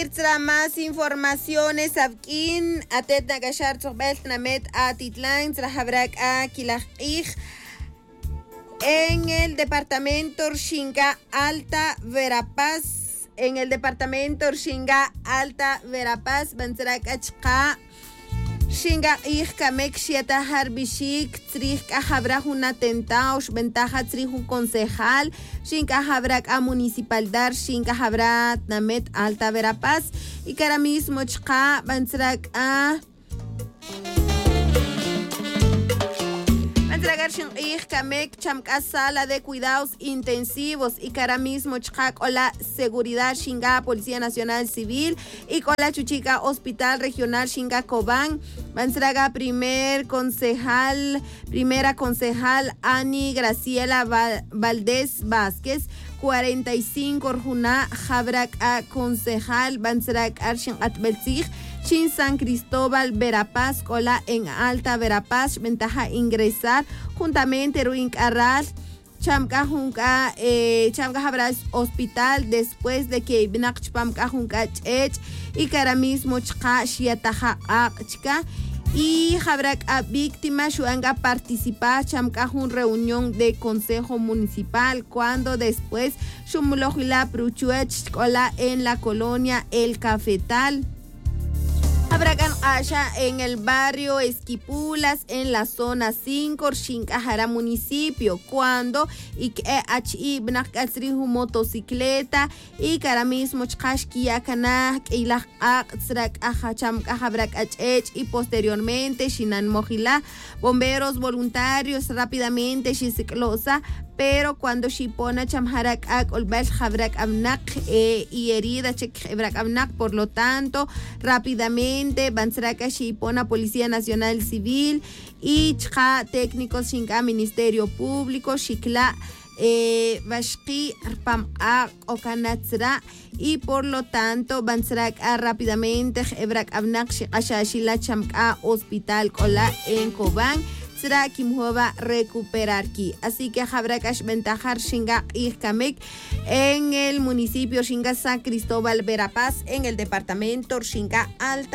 Más informaciones abkin atet nagashar tzobel namet atitlan trahabrak a kilajij en el departamento Xinga Alta Verapaz. En el departamento Xinga Alta Verapaz banzrak achqa Xinga ij kamek shiata harbishik trij habra una tentaush ventaja trij un concejal Xinga habrak a municipalidad Xinga habra namet Alta Verapaz y que ahora mismo chqa banzrak a Kamek chamka sala de cuidados intensivos y que ahora mismo con la seguridad Xinga Policía Nacional Civil y con la Chuchica Hospital Regional Xinga Cobán Banzraga primera concejal Ani Graciela Valdés Vázquez 45 Orjuna Jabrak a concejal Banzrak Arshin Atbelzig Chin San Cristóbal Verapaz, cola en Alta Verapaz, ventaja ingresar juntamente Ruin Arras, Chamka Junka, Chamka Habras Hospital después de que Binak Chpamka Junka Chech y que ahora mismo Chka Shiataja Achka y Jabrak a víctima Shuanga participar Chamka Jun reunión de consejo municipal cuando después Shumulojila Pruchuech cola en la colonia El Cafetal. Habragan allá en el barrio Esquipulas, en la zona 5, Xincajara municipio, cuando y que motocicleta y que ahora mismo y posteriormente Shinan Mojila, bomberos voluntarios rápidamente Shiciclosa, pero cuando Shipona Chamharak Ak Olbel Habrak Amnak y herida Chekbrak Amnak, por lo tanto, rápidamente Banzraka Shipona Policía Nacional Civil y Chha técnicos Shinka Ministerio Público Shikla Bashki Arpam Ak Okanatsra y por lo tanto Banzraka rápidamente Hebrak Amnak Shashila Chamka Hospital Kola en Cobán será Kimhova recuperar aquí. Así que Habrakash ventajar Xinga Ijkamek en el municipio Xinga San Cristóbal Verapaz en el departamento Xinga Alta